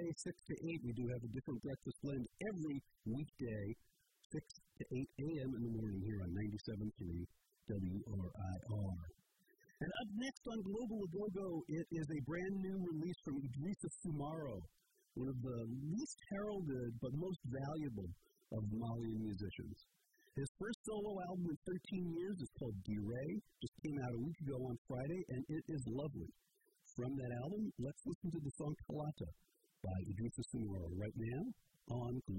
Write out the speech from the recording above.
Friday, 6 to 8. We do have a different breakfast blend every weekday, 6 to 8 a.m. in the morning here on 97.3 WRIR. And up next on Global A Go-Go, it is a brand new release from Idrissa Soumaro, one of the least heralded but most valuable of Malian musicians. His first solo album in 13 years is called D-Ray, just came out a week ago on Friday, and it is lovely. From that album, let's listen to the song Kalata by Idrissa Soumaro right now on